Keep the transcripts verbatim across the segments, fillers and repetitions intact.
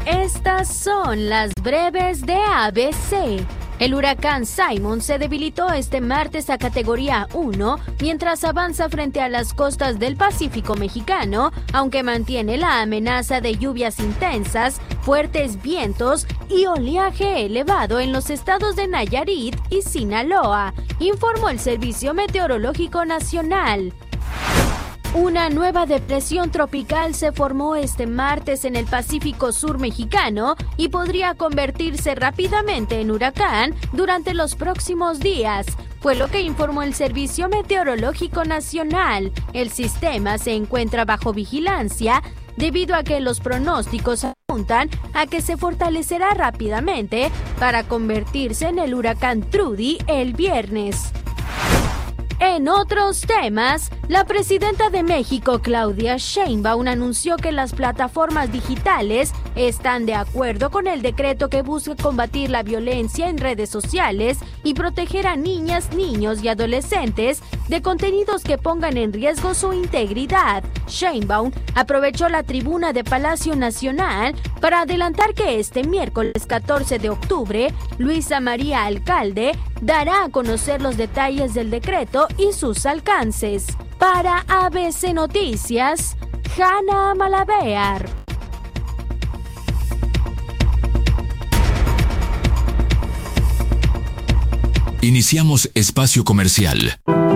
Estas son las breves de A B C. El huracán Simon se debilitó este martes a categoría uno mientras avanza frente a las costas del Pacífico mexicano, aunque mantiene la amenaza de lluvias intensas, fuertes vientos y oleaje elevado en los estados de Nayarit y Sinaloa, informó el Servicio Meteorológico Nacional. Una nueva depresión tropical se formó este martes en el Pacífico Sur mexicano y podría convertirse rápidamente en huracán durante los próximos días. Fue lo que informó el Servicio Meteorológico Nacional. El sistema se encuentra bajo vigilancia debido a que los pronósticos apuntan a que se fortalecerá rápidamente para convertirse en el huracán Trudy el viernes. En otros temas, la presidenta de México, Claudia Sheinbaum, anunció que las plataformas digitales están de acuerdo con el decreto que busca combatir la violencia en redes sociales y proteger a niñas, niños y adolescentes de contenidos que pongan en riesgo su integridad. Sheinbaum aprovechó la tribuna de Palacio Nacional para adelantar que este miércoles catorce de octubre, Luisa María Alcalde dará a conocer los detalles del decreto y sus alcances. Para A B C Noticias, Hanna Malabear. Iniciamos espacio comercial.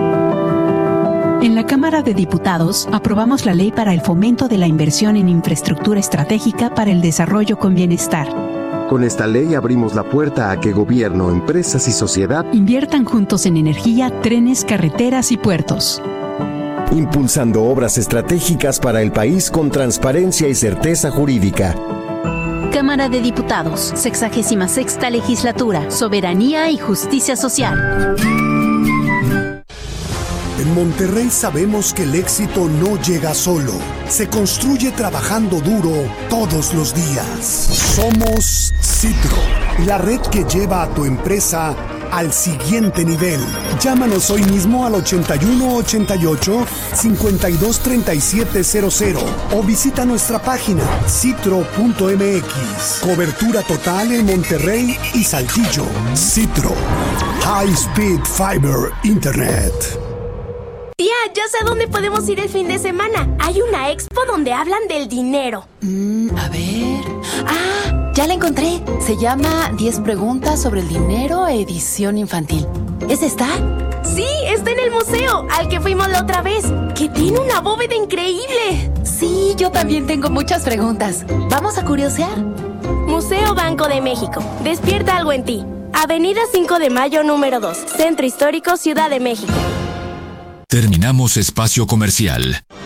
En la Cámara de Diputados aprobamos la Ley para el Fomento de la Inversión en Infraestructura Estratégica para el Desarrollo con Bienestar. Con esta ley abrimos la puerta a que gobierno, empresas y sociedad inviertan juntos en energía, trenes, carreteras y puertos, impulsando obras estratégicas para el país con transparencia y certeza jurídica. Cámara de Diputados, sexagésima sexta Legislatura, Soberanía y Justicia Social. En Monterrey sabemos que el éxito no llega solo, se construye trabajando duro todos los días. Somos Citro, la red que lleva a tu empresa al siguiente nivel. Llámanos hoy mismo al ochenta y uno ochenta y ocho, cincuenta y dos treinta y siete cero cero o visita nuestra página citro punto m x. Cobertura total en Monterrey y Saltillo. Citro, High Speed Fiber Internet. Tía, ya sé a dónde podemos ir el fin de semana. Hay una expo donde hablan del dinero. Mm, a ver... ¡Ah! Ya la encontré. Se llama diez preguntas sobre el dinero, edición infantil. ¿Es esta? Sí, está en el museo, al que fuimos la otra vez. Que tiene una bóveda increíble. Sí, yo también tengo muchas preguntas. ¿Vamos a curiosear? Museo Banco de México. Despierta algo en ti. Avenida cinco de mayo, número dos. Centro Histórico, Ciudad de México. Terminamos espacio comercial.